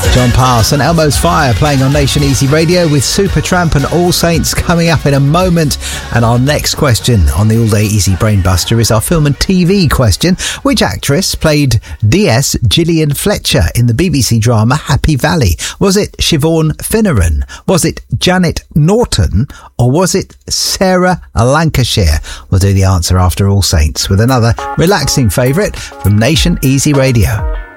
John Pass and Elmo's Fire playing on Nation Easy Radio with Supertramp and All Saints coming up in a moment. And our next question on the All Day Easy Brain Buster is our film and TV question. Which actress played DS Gillian Fletcher in the BBC drama Happy Valley? Was it Siobhan Finneran? Was it Janet Norton? Or was it Sarah Lancashire? We'll do the answer after All Saints with another relaxing favourite from Nation Easy Radio.